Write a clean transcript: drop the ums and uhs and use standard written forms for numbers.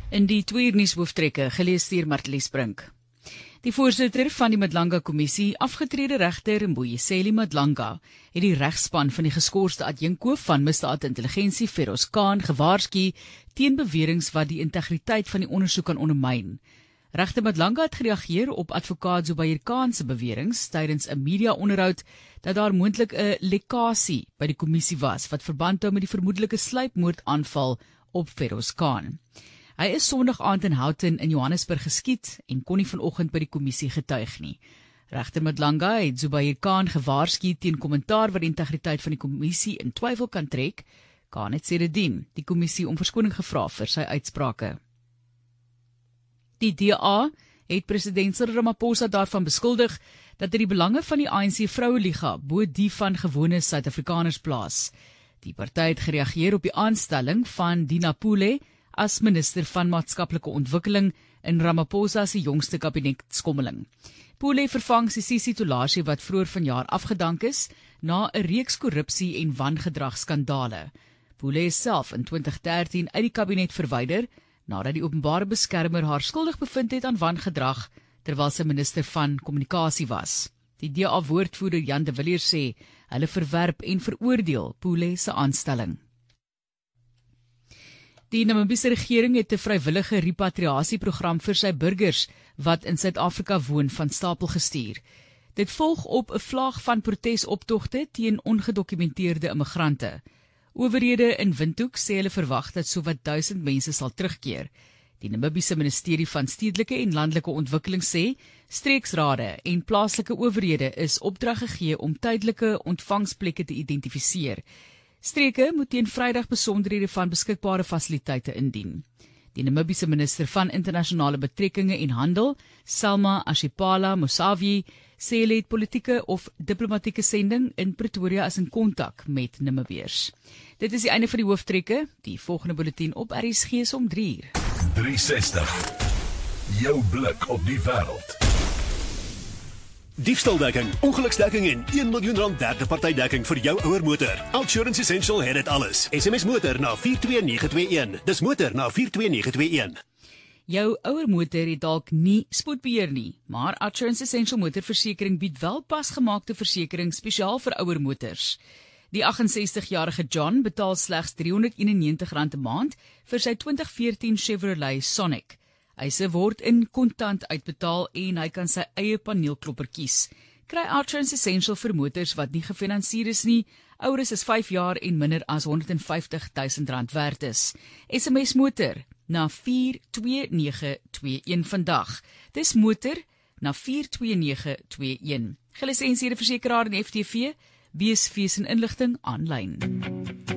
In die tweeërnuus hooftrekke gelees deur Martelies Brink. Die voorsitter van die Madlanga Kommissie, afgetrede regter Mbuyiseni Madlanga, het die regspan van die geskorste adjunkhoof van misdaadintelligensie Feroz Khan gewaarsku teen beweringe wat die integriteit van die ondersoek kan ondermyn. Regter Madlanga het gereageer op advokaat Zubair Khan se beweringe tydens 'n media-onderhoud dat daar moontlik 'n lekkasie by die kommissie was wat verband hou met die vermoedelike sluipmoordaanval op Feroz Khan. Hy is Sondag aand in Houghton in Johannesburg geskiet en kon nie vanoggend by die kommissie getuig nie. Regter Madlanga het Zubair Khan gewaarsku teen kommentaar wat die integriteit van die kommissie in twyfel kan trek. Khan het sedertdien die kommissie om verskoning gevra vir sy uitsprake. Die DA het president Cyril Ramaphosa daarvan beskuldig dat hy die belange van die ANC Vroueliga bo die van gewone Suid-Afrikaners plaas. Die party het gereageer op die aanstelling van Dina Pule as minister van maatskaplike ontwikkeling in Ramaphosa se jongste kabinetskommeling. Pule vervang Sisisi Tulashi wat vroeër vanjaar afgedank is na 'n reeks korrupsie en wangedragskandale. Pule is self in 2013 uit die kabinet verwyder nadat die openbare beskermer haar skuldig bevind het aan wangedrag terwyl sy minister van kommunikasie was. Die DA-woordvoerder Jan de Villiers sê hulle verwerp en veroordeel Pule se aanstelling. Die Namibiese regering het 'n vrywillige repatriasieprogram vir sy burgers wat in Suid-Afrika woon van stapel gestuur. Dit volg op 'n vlaag van protesoptogte teen ongedokumenteerde immigrante. Owerhede in Windhoek sê hulle verwag dat sowat 1000 mense sal terugkeer. Die Namibiese Ministerie van Stedelike en Landelike Ontwikkeling sê streeksrade en plaaslike owerhede is opdrag gegee om tydelike ontvangsplekke te identifiseer. Streke moet teen Vrydag besonderhede van beskikbare fasiliteite indien. Die Namibiese minister van internasionale betrekkinge en handel, Selma Ashipala Musavi, sê hulle het politieke of diplomatieke sending in Pretoria as in kontak met Namibiërs. Dit is die einde van die hooftrekke. Die volgende bulletin op RSG is om 3:00. 360. Jou blik op die wêreld. Diefstaldekking, ongeluksdekking en R1 miljoen derde partydekking vir jou ouer motor. Outsurance Essential het dit alles. SMS motor na 42921. Dis motor na 42921. Jou ouer motor het dalk nie spoedbeheer nie, maar Outsurance Essential motorversekering bied wel pasgemaakte versekering spesiaal vir ouer motors. Die 68-jarige John betaal slegs R391 'n maand vir sy 2014 Chevrolet Sonic. Eise word in kontant uitbetaal en hy kan sy eie paneelklopper kies. Kry Outsurance Essential vir motors wat nie gefinansier is nie, ouer is 5 jaar en minder as R150,000 werd is. SMS motor na 42921 vandag. Dis motor na 42921. Gelisensieerde versekeraar en FTV, BSV se inligting aanlyn.